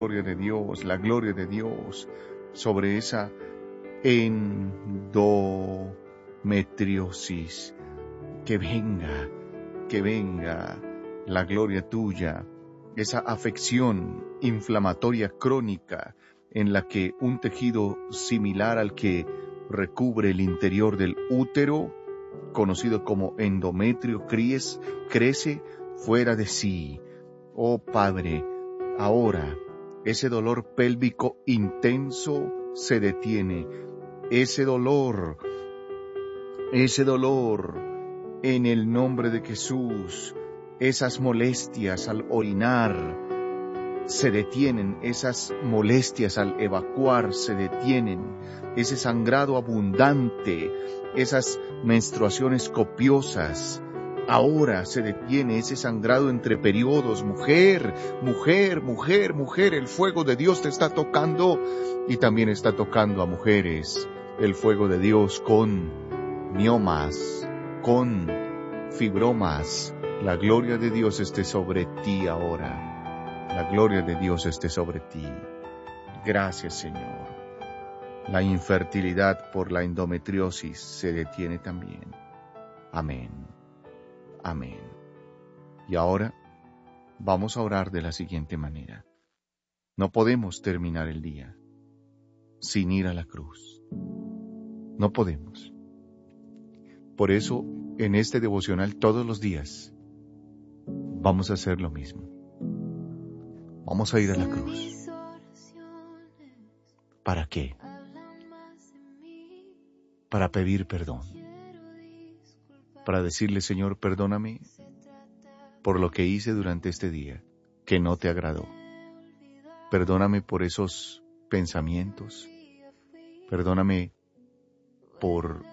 gloria de Dios, la gloria de Dios sobre esa endometriosis. Que venga la gloria tuya, esa afección inflamatoria crónica en la que un tejido similar al que recubre el interior del útero, conocido como endometrio, crece fuera de sí. Oh Padre, ahora ese dolor pélvico intenso se detiene. Ese dolor, en el nombre de Jesús, esas molestias al orinar se detienen, esas molestias al evacuar se detienen, ese sangrado abundante, esas menstruaciones copiosas, ahora se detiene ese sangrado entre periodos. Mujer, el fuego de Dios te está tocando y también está tocando a mujeres. El fuego de Dios con miomas, con fibromas. La gloria de Dios esté sobre ti ahora. La gloria de Dios esté sobre ti. Gracias, Señor. La infertilidad por la endometriosis se detiene también. Amén. Amén. Y ahora vamos a orar de la siguiente manera. No podemos terminar el día sin ir a la cruz. No podemos. Por eso, en este devocional todos los días, vamos a hacer lo mismo. Vamos a ir a la cruz. ¿Para qué? Para pedir perdón. Para decirle, Señor, perdóname por lo que hice durante este día, que no te agradó. Perdóname por esos pensamientos. Perdóname por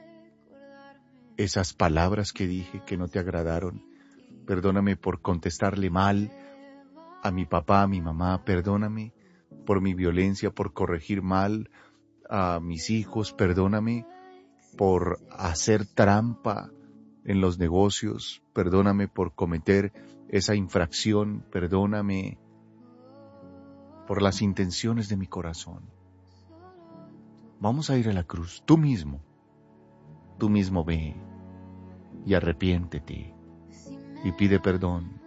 esas palabras que dije que no te agradaron. Perdóname por contestarle mal a mi papá, a mi mamá. Perdóname por mi violencia, por corregir mal a mis hijos. Perdóname por hacer trampa en los negocios. Perdóname por cometer esa infracción. Perdóname por las intenciones de mi corazón. Vamos a ir a la cruz. Tú mismo ve y arrepiéntete y pide perdón.